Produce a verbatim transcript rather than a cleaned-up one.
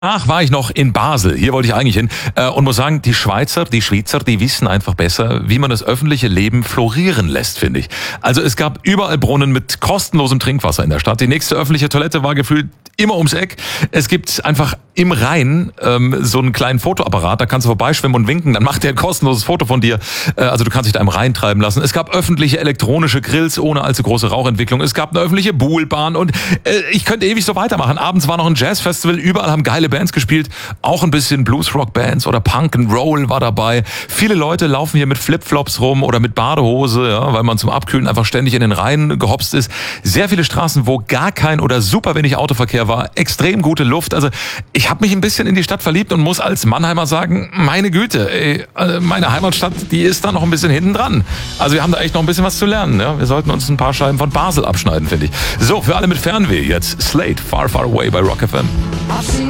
Ach, war ich noch in Basel. Hier wollte ich eigentlich hin. Äh, und muss sagen, die Schweizer, die Schweizer, die wissen einfach besser, wie man das öffentliche Leben florieren lässt, finde ich. Also es gab überall Brunnen mit kostenlosem Trinkwasser in der Stadt. Die nächste öffentliche Toilette war gefühlt immer ums Eck. Es gibt einfach im Rhein ähm, so einen kleinen Fotoapparat, da kannst du vorbeischwimmen und winken, dann macht der ein kostenloses Foto von dir. Äh, also du kannst dich da im Rhein treiben lassen. Es gab öffentliche elektronische Grills ohne allzu große Rauchentwicklung. Es gab eine öffentliche Buhlbahn und äh, ich könnte ewig so weitermachen. Abends war noch ein Jazzfestival, überall haben geile Bands gespielt, auch ein bisschen Bluesrock-Bands oder Punk and Roll war dabei. Viele Leute laufen hier mit Flipflops rum oder mit Badehose, ja, weil man zum Abkühlen einfach ständig in den Rhein gehopst ist. Sehr viele Straßen, wo gar kein oder super wenig Autoverkehr war, extrem gute Luft. Also ich habe mich ein bisschen in die Stadt verliebt und muss als Mannheimer sagen, meine Güte, ey, meine Heimatstadt, die ist da noch ein bisschen hinten dran. Also wir haben da echt noch ein bisschen was zu lernen. Ja? Wir sollten uns ein paar Scheiben von Basel abschneiden, finde ich. So, für alle mit Fernweh jetzt Slate, Far Far Away bei Rock F M.